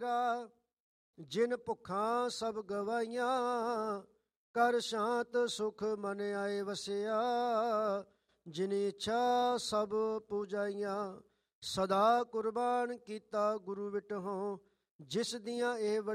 ਤੇਰਾ, ਜਿਨ ਭੁੱਖਾਂ ਸਭ ਗਵਾਈਆਂ, ਕਰ ਸ਼ਾਂਤ ਸੁਖ ਮਨ ਆਏ ਵਸਿਆ, ਜਿਨੀ ਇੱਛਾ ਸਭ ਪੂਜਾਈਆਂ। ਸਦਾ ਕੁਰਬਾਨ ਕੀਤਾ ਗੁਰੂ ਵਿਟਹੁ, ਜਿਸ ਦੀਆਂ ਇਹ